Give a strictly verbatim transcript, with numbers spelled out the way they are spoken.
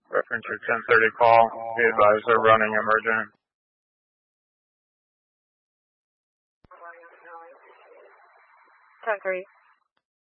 Reference your ten thirty call. Be advised they're running emergent. ten three.